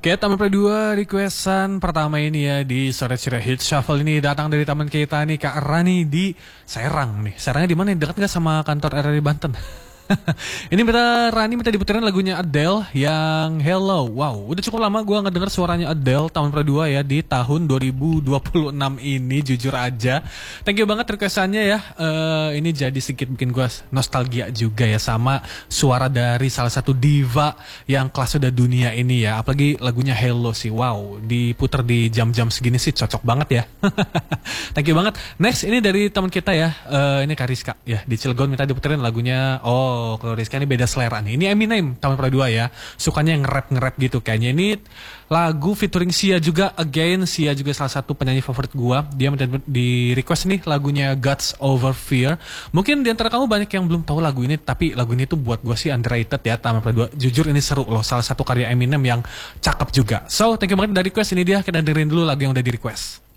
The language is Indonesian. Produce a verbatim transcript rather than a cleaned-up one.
Oke, Taman Pre dua requestan pertama ini ya di Sore Ceria Hit Shuffle ini datang dari teman kita nih Kak Rani di Serang nih. Serangnya di mana? Dekat nggak sama kantor R R I Banten? Ini minta Rani minta diputerin lagunya Adele yang Hello. Wow, udah cukup lama gue nggak denger suaranya Adele Taman Pre dua ya di tahun dua ribu dua puluh enam ini, jujur aja. Thank you banget requestannya ya. Uh, ini jadi sedikit bikin gue nostalgia juga ya sama suara dari salah satu diva yang kelas udah dunia ini ya. Apalagi lagunya Hello sih. Wow, diputer di jam-jam segini sih cocok banget ya. Thank you banget. Next ini dari teman kita ya. Uh, ini Kariska ya di Cilegon minta diputerin lagunya. Oh, Oh, kalau Rizka ini beda selera nih. Ini Eminem, Taman Pre dua ya. Sukanya yang nge-rap-nge-rap gitu kayaknya. Ini lagu featuring Sia juga. Again, Sia juga salah satu penyanyi favorit gua. Dia di request nih lagunya Gods Over Fear. Mungkin di antara kamu banyak yang belum tahu lagu ini, tapi lagu ini tuh buat gua sih underrated ya, Taman Pre dua. Jujur ini seru loh, salah satu karya Eminem yang cakep juga. So, thank you banget dari request ini dia. Kita dengerin dulu lagu yang udah di request.